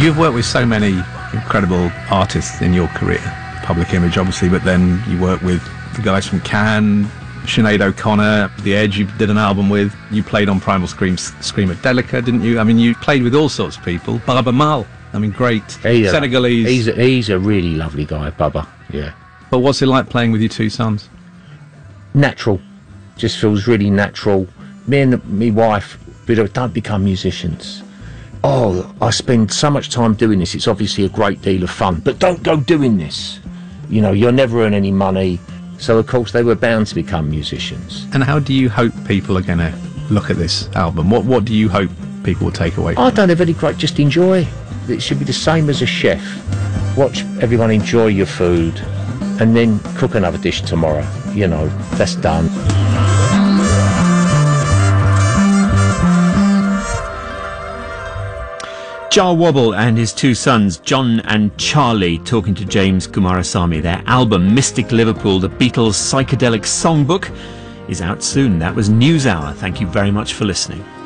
You've worked with so many incredible artists in your career. Public Image, obviously, but then you work with the guys from Can, Sinead O'Connor, The Edge you did an album with. You played on Primal Screamadelica, didn't you? I mean, you played with all sorts of people. Baba Mal, I mean, great. Senegalese. He's a really lovely guy, Baba, yeah. But what's it like playing with your two sons? Natural. Just feels really natural. Me and my wife, we don't become musicians. Oh, I spend so much time doing this, it's obviously a great deal of fun, but don't go doing this. You know, you'll never earn any money. So, of course, they were bound to become musicians. And how do you hope people are going to look at this album? What do you hope people will take away from I don't have any great, just enjoy. It should be the same as a chef. Watch everyone enjoy your food and then cook another dish tomorrow. You know, that's done. Jah Wobble and his two sons, John and Charlie, talking to James Kumarasamy. Their album, Mystic Liverpool, the Beatles' psychedelic songbook, is out soon. That was NewsHour. Thank you very much for listening.